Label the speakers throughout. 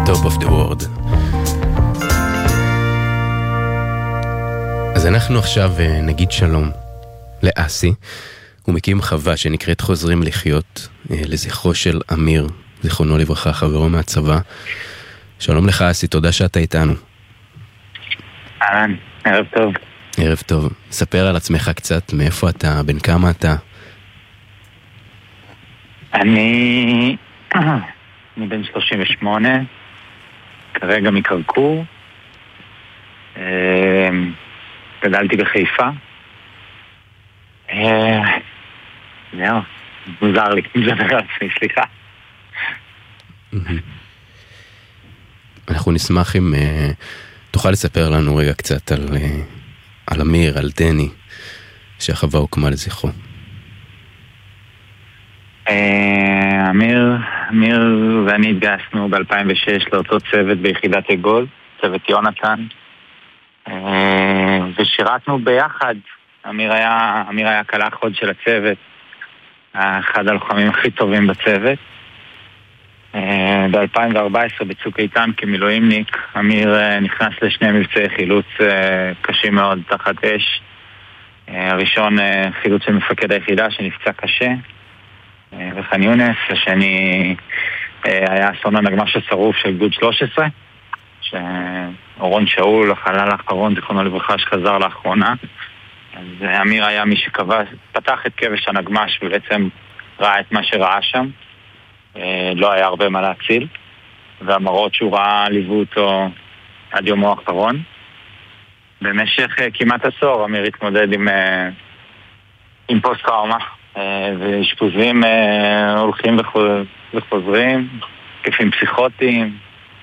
Speaker 1: top of the world. אז אנחנו עכשיו נגיד שלום לאסי. הוא מקים חווה שנקראת חוזרים לחיות, לזכרו של אמיר, זיכרונו לברכה, חברו מהצבא. שלום לך אסי, תודה שאתה איתנו.
Speaker 2: אהלן, ערב טוב.
Speaker 1: ערב טוב. ספר על עצמך קצת, מאיפה אתה, בן כמה אתה?
Speaker 2: אני בן 38, כרגע מקרקור. גדלתי בחיפה. זהו, מוזר לי, מדבר על עצמי, סליחה.
Speaker 1: אנחנו נשמח אם תוכל לספר לנו רגע קצת על אמיר, על דני, שהחווה הוקמה לזכרו.
Speaker 2: אמיר ואני התגייסנו ב-2006 לאותו צוות ביחידת אגוז, צוות יונתן, ושירתנו ביחד. אמיר היה קלע חוד של הצוות, אחד הלוחמים הכי טובים בצוות. ב-2014 בצוק איתן כמילואימניק, אמיר נכנס לשני מבצעי חילוץ קשים מאוד תחת אש. הראשון חילוץ של מפקד היחידה שנפצע קשה בח'אן יונס, השני היה אסון הנגמ"ש השרוף של גדוד 13, שאורון שאול, החלל האחרון, זיכרונו לברכה, שחזר לאחרונה. אז אמיר היה מי פתח את כבש הנגמ"ש ובעצם ראה את מה שראה שם. לא היה הרבה מה להציל, והמראות שהוא ראה ליוו אותו עד יומו האחרון. במשך כמעט עשור אמיר התמודד עם פוסט-טראומה, ואשפוזים הולכים וחוזרים, תקפים פסיכוטיים,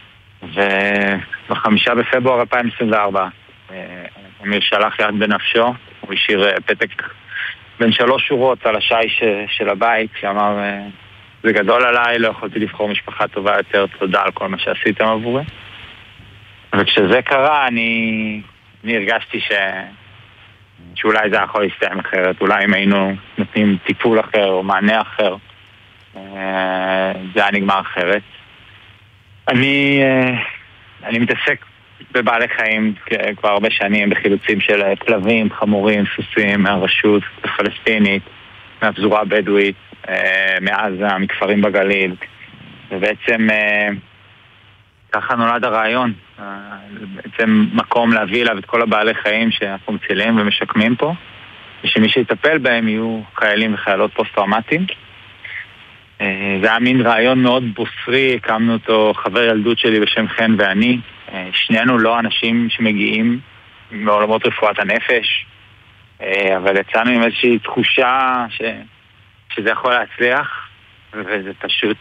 Speaker 2: וב-5 בפברואר 2024 אמיר שלח יד בנפשו. הוא השאיר פתק בין 3 שורות על השיש של הבית, שאמר: זה גדול עליי, לא יכולתי לבחור משפחה טובה יותר, תודה על כל מה שעשיתם עבורי. וכשזה קרה, אני הרגשתי שאולי זה יכול להסתיים אחרת, אולי אם היינו נותנים טיפול אחר או מענה אחר, זה היה נגמר אחרת. אני מתעסק בבעלי חיים כבר הרבה שנים, בחילוצים של כלבים, חמורים, סוסים, מהרשות הפלסטינית, מהפזורה הבדואית, מעזה, מכפרים בגליל. ובעצם ככה נולד הרעיון, בעצם מקום להביא אליו את כל הבעלי חיים שאנחנו מצילים ומשקמים פה, ושמי שיטפל בהם יהיו חיילים וחיילות פוסט-טראומטיים. זה היה מין רעיון מאוד בוסרי, הקמנו אותו חבר ילדות שלי בשם חן ואני. שנינו לא אנשים שמגיעים מעולמות רפואת הנפש, אבל יצאנו עם איזושהי תחושה שזה יכול להצליח, וזה פשוט